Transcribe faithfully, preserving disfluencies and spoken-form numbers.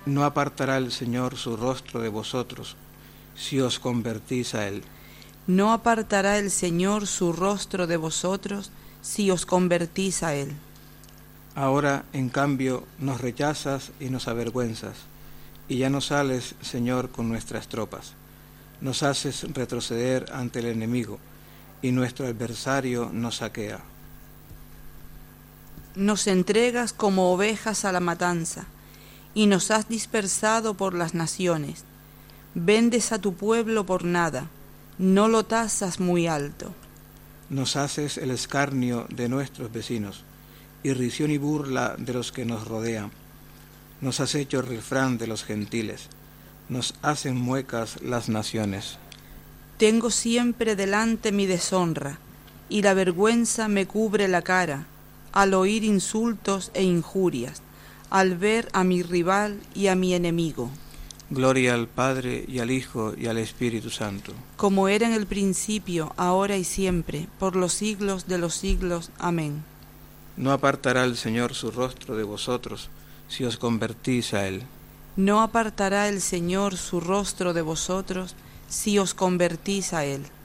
No apartará el Señor su rostro de vosotros, si os convertís a Él. No apartará el Señor su rostro de vosotros, si os convertís a Él. Ahora, en cambio, nos rechazas y nos avergüenzas, y ya no sales, Señor, con nuestras tropas. Nos haces retroceder ante el enemigo, y nuestro adversario nos saquea. Nos entregas como ovejas a la matanza, y nos has dispersado por las naciones. Vendes a tu pueblo por nada, no lo tasas muy alto. Nos haces el escarnio de nuestros vecinos, irrisión y burla de los que nos rodean. Nos has hecho refrán de los gentiles, nos hacen muecas las naciones. Tengo siempre delante mi deshonra, y la vergüenza me cubre la cara, al oír insultos e injurias, al ver a mi rival y a mi enemigo. Gloria al Padre, y al Hijo, y al Espíritu Santo. Como era en el principio, ahora y siempre, por los siglos de los siglos. Amén. No apartará el Señor su rostro de vosotros, si os convertís a Él. No apartará el Señor su rostro de vosotros, si os convertís a Él.